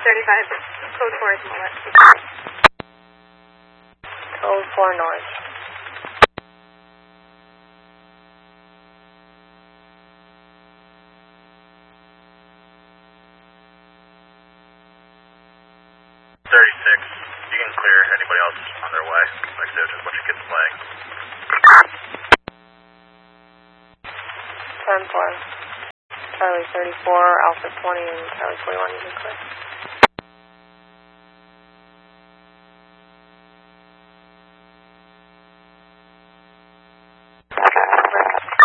35, code 4 is Mullet. Code 4 North. You can clear anybody else on their way. Like I said, just a bunch of kids playing. 10-4. Charlie 34, Alpha 20, and Charlie 21, you can clear.